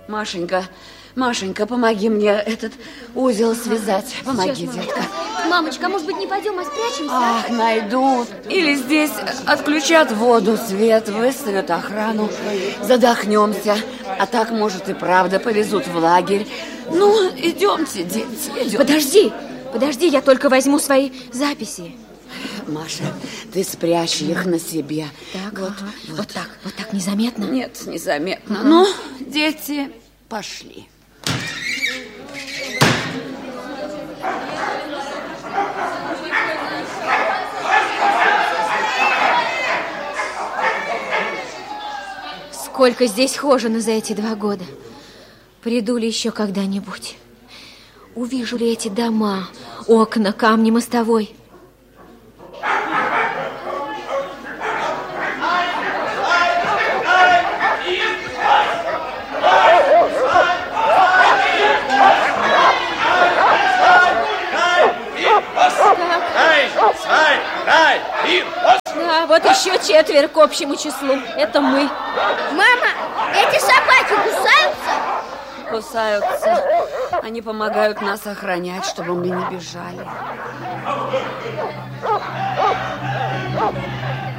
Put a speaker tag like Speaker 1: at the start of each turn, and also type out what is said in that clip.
Speaker 1: Машенька, помоги мне этот узел связать. Помоги,
Speaker 2: сейчас,
Speaker 1: детка.
Speaker 2: Мамочка, а может быть, не пойдем, а спрячемся?
Speaker 1: Ах, найдут. Или здесь отключат воду, свет, выставят охрану. Задохнемся. А так, может, и правда повезут в лагерь. Ну, идемте, дети, идемте.
Speaker 2: Подожди, я только возьму свои записи.
Speaker 1: Маша, ты спрячь их на себе.
Speaker 2: Так, вот так незаметно?
Speaker 1: Нет, незаметно. Ну, дети, пошли.
Speaker 2: Сколько здесь хожено за эти 2 года. Приду ли еще когда-нибудь? Увижу ли эти дома, окна, камни мостовой? Да, вот еще 4 к общему числу. Это мы.
Speaker 3: Мама, эти собаки кусаются?
Speaker 1: Кусаются. Они помогают нас охранять, чтобы мы не бежали.